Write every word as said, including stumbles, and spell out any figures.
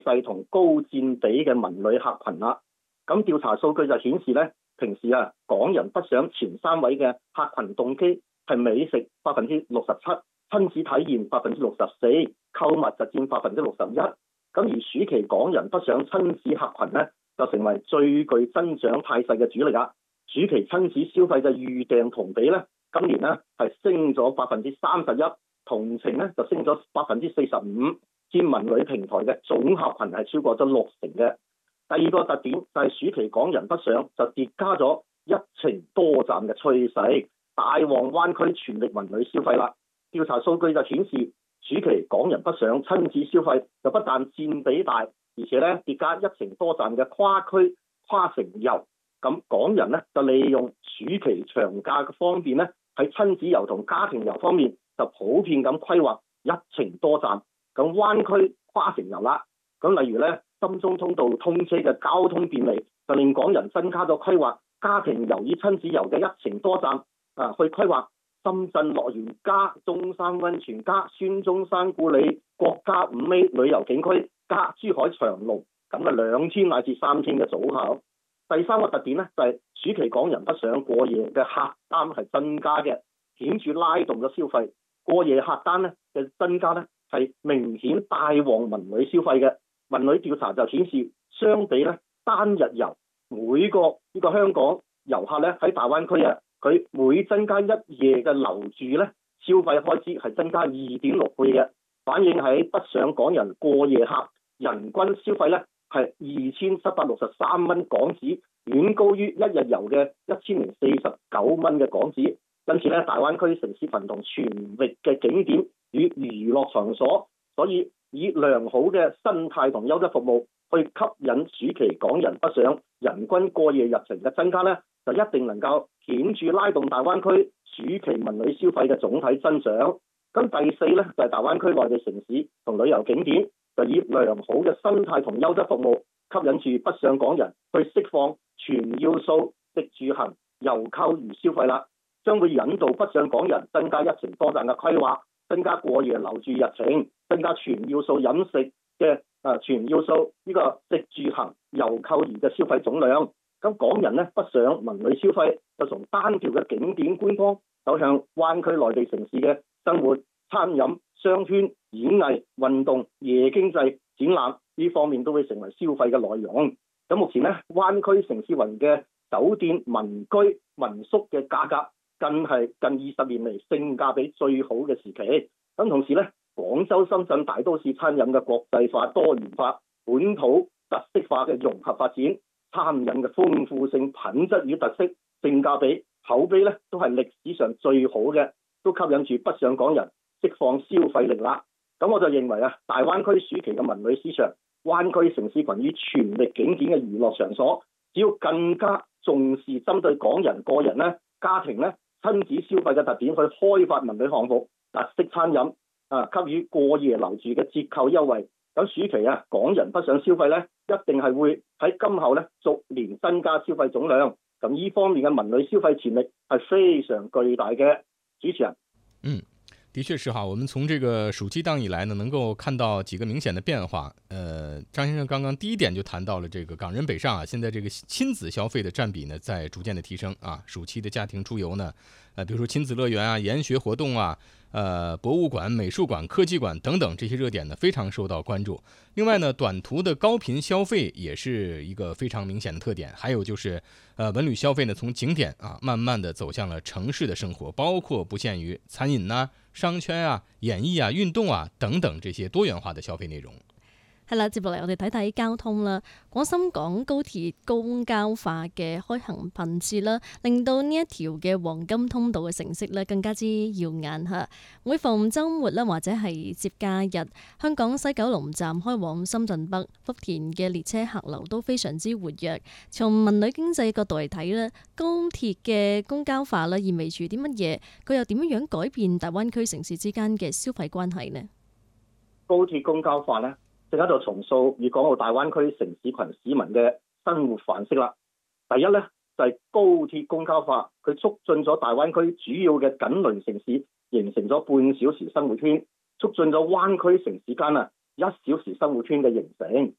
勢同高佔比嘅文旅客群啦。咁調查數據就顯示咧，平時啊港人北上前三位嘅客群動機係美食百分之六十七，親子體驗百分之六十四，購物就佔百分之六十一。咁而暑期港人北上親子客群咧，就成為最具增長態勢嘅主力啦。暑期親子消費嘅預訂同比咧，今年咧係升咗百分之三十一，同程咧就升咗百分之四十五，佔文旅平台嘅總客群係超過咗六成嘅。第二個特點就係暑期港人北上就疊加咗一程多站嘅趨勢，大旺灣區全力文旅消費啦。調查數據就顯示，暑期港人北上親子消費就不但佔比大，而且咧疊加一程多站嘅跨區跨城遊。咁港人咧就利用暑期長假嘅方便咧，喺親子遊同家庭遊方面就普遍咁規劃一程多站，咁灣區跨城遊啦。咁例如咧，深中通道通車嘅交通便利，就令港人增加咗規劃家庭遊與親子遊嘅一程多站啊，去規劃深圳樂園加中山溫泉加孫中山故里國家五 A 旅遊景區加珠海長隆咁嘅兩天乃至三天嘅組合。第三個特點咧就係、是、暑期港人北上過夜嘅客單係增加嘅，顯著拉動咗消費。過夜客單咧嘅增加咧係明顯帶旺文旅消費嘅。文旅調查就顯示，相比咧單日遊，每個呢個香港遊客咧喺大灣區啊，佢每增加一夜嘅留住咧，消費開支係增加二點六倍嘅，反映喺北上港人過夜客人均消費咧係二千七百六十三蚊港紙，遠高於一日遊嘅一千零四十九蚊嘅港紙。因此咧，大灣區城市群同全域嘅景點與娛樂場所，所以以良好嘅生態同優質服務去吸引暑期港人北上，人均過夜日程嘅增加咧，就一定能夠顯著拉動大灣區暑期文旅消費嘅總體增長。咁第四咧就係、是、大灣區內嘅城市同旅遊景點，就以良好嘅生態同優質服務吸引住北上港人去釋放全要素食住行遊購娛消費啦，將會引導北上港人增加一程多站嘅規劃，增加過夜留住日程，增加全要素飲食嘅啊全要素呢個食住行遊購娛嘅消費總量。咁港人咧北上文旅消費就從單條嘅景點觀光走向灣區內地城市嘅生活、餐飲、商圈、演藝、運動、夜經濟、展覽呢方面都會成為消費嘅內容。咁目前咧灣區城市雲嘅酒店、民居、民宿嘅價格更係近二十年嚟性價比最好嘅時期。咁同時咧，廣州、深圳大都市餐飲嘅國際化、多元化、本土特色化嘅融合發展，餐飲嘅豐富性、品質與特色、性價比、口碑咧，都係歷史上最好嘅，都吸引住北上港人釋放消費力啦。咁我就認為啊，大灣區暑期嘅文旅市場、灣區城市群與全力景點嘅娛樂場所，只要更加重視針對港人個人咧、家庭咧、親子消費嘅特點去開發文旅項目、特色餐飲啊，給予過夜留住嘅折扣優惠。咁暑期啊，港人北上消費咧，一定係會喺今後咧逐年增加消費總量。咁呢方面嘅文旅消費潛力係非常巨大嘅。主持人， 嗯。的確是哈，我們從這個暑期檔以來呢，能夠看到幾個明顯的變化。呃，張先生剛剛第一點就談到了這個港人北上啊，現在這個親子消費的佔比呢，在逐漸的提升啊。暑期的家庭出遊呢，呃，比如說親子樂園啊、研學活動啊、呃，博物館、美術館、科技館等等這些熱點呢，非常受到關注。另外呢，短途的高頻消費也是一個非常明顯的特點。還有就是，呃，文旅消費呢，從景點啊，慢慢的走向了城市的生活，包括不限於餐飲呐、商圈啊、演藝啊、運動啊等等這些多元化的消費內容。 係啦，接落嚟我哋睇睇交通啦。廣深港高鐵公交化嘅開行頻次啦，令到呢一條嘅黃金通道嘅成色咧更加之耀眼嚇。每逢週末啦，或者係節假日，香港西九龍站開往深圳北、福田嘅列車客流都非常之活躍。從文旅經濟角度嚟睇咧，高鐵嘅公交化啦意味住啲乜嘢？佢又點樣樣改變大灣區城市之間嘅消費關係呢？ 高鐵公交化咧，正喺度重塑粵港澳大灣區城市群市民嘅生活範式啦。第一咧就係、是、高鐵公交化，佢促進咗大灣區主要嘅緊鄰城市形成咗半小時生活圈，促進咗灣區城市間啊一小時生活圈嘅形成。